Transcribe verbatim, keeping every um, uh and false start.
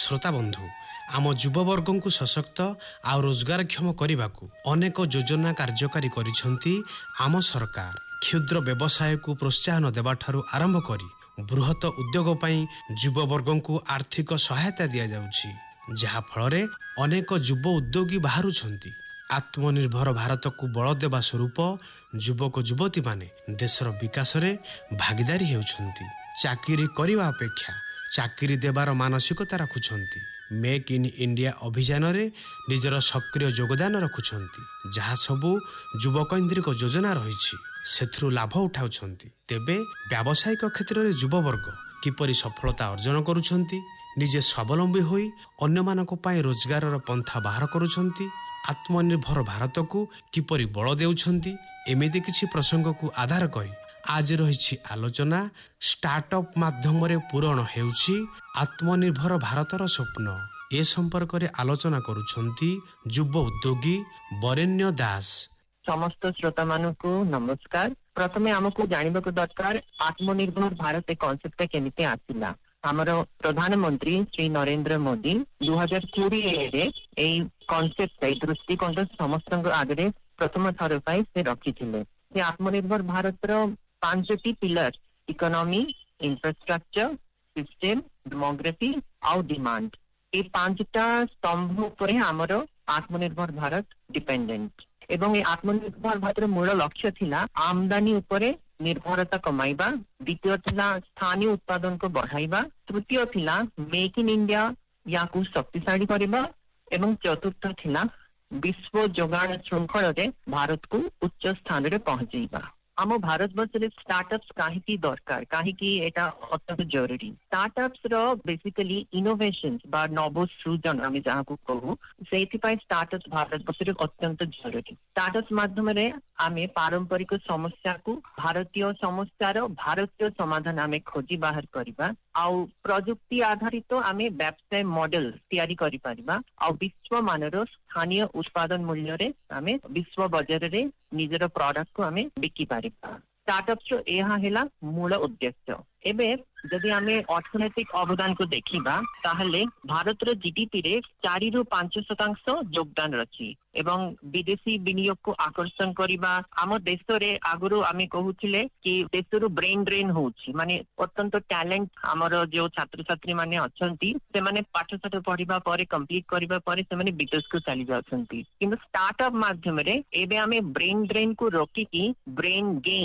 श्रोता बंधु आम युववर्ग को सशक्त आ रोजगारक्षम करने को अनेक योजना कार्यकारी करिसेंती आम सरकार। क्षुद्र व्यवसाय को प्रोत्साहन देवा ठारू आरंभ करी बृहत उद्योग पई युववर्ग को आर्थिक सहायता दिया जाउछि, जहा फଳରେ अनेक युव उद्योगी बाहरुछंती। आत्मनिर्भर भारत को बल देवा स्वरूप युवक युवती माने देशर विकास रे भागीदारी हेउछंती। चाकरी करिवा अपेक्षा चाकरी देवार मानसिकता रखुछंती। मेक इन इंडिया अभियान रे निजर सक्रिय योगदान रखुछंती। जहा सबु युवकेन्द्रिक योजना रहिछि सेथरु लाभ उठाउछंती। तेबे व्यावसायिक क्षेत्र रे युववर्ग किपरि सफलता अर्जन करूछंती, निजे स्वावलंबी होई अन्य मानक पई रोजगारर पंथा बाहर करूछंती, आत्मनिर्भर भारत को किपरि बल देउछंती, एमिति किछि प्रसंग को आधार करी आज रही आलोचना। स्टार्टअप माध्यम रे पूरण हेउछि आत्मनिर्भर भारतर स्वप्न। ए संपर्क रे आलोचना करूछंती युव उद्योगी बरेण्य दास। समस्त श्रोता मानकु नमस्कार। प्रथमे हमकु जानिबा को दरकार आत्मनिर्भर भारत कॉन्सेप्ट केमिति आसिला। हमर प्रधानमंत्री श्री नरेंद्र मोदी दो हज़ार बीस रे एई कॉन्सेप्ट ए दृष्टिकोण समस्त आगे प्रथम थर पाई से रखिथिले। से आत्मनिर्भर भारत रो पांचटी pillar economy, infrastructure, system, demography आउ डिमांड, ए पांचटा स्तंभ पर हमर आत्मनिर्भर भारत डिपेंडेंट। एवं आत्मनिर्भर भारत मूल लक्ष्य थिला आमदानी उपरे निर्भरता कमाइबा, द्वितीय थिला स्थानीय उत्पादन को बढ़ाइबा, तृतीय थिला मेक इन इंडिया या को शक्तिशाली करबा, एवं चतुर्थ थिला विश्व जोगान श्रृंखल रे भारत को उच्च स्थान रे पहुंचाइबा। आम भारत वर्ष रे स्टार्टअप्स काहेकि दरकार, काहेकि एटा अत्यंत जरूरी। स्टार्टअप्स रो बेसिकली इनोवेशंस बा नव सृजन आमे जहा को कहू, सेथि पय स्टार्टअप्स भारत वर्ष रे अत्यंत जरूरी। स्टार्टअप्स माध्यम रे आमे पारंपरिक समस्या को भारतीय समस्यार भारतीय समाधान आमे खोजी बाहर करबा, आउ प्रजुक्ति आधारित आमे व्यवसाय मॉडल तैयारी करि परिबा, आउ विश्व मानर स्थानीय उत्पादन मूल्य रे आमे विश्व बाजार रे निजर प्रोडक्ट को आमे बिकी पारिबा। स्टार्टअप्स रो एहा हेला मूल उद्देश्य। एबे जदि आमे अर्थनैतिक अवदान को देखिबा ताहले भारत रो जीडीपी रे चार रु पाँच शतांश योगदान रछि एवं विदेशी विनियोग को आकर्षण करिबा। आम देश रे आगुरु आमे कहूथिले कि देश रो ब्रेन ड्रेन होछि, माने अत्यंत टैलेंट हमर जो छात्र छात्री माने अछंती से माने पाठ साठ पढिबा परे कंप्लीट करिबा परे से माने विदेश को चली जाउछंती। किंतु स्टार्टअप माध्यम रे एबे आमे ब्रेन ड्रेन को रोकी कि ब्रेन गेन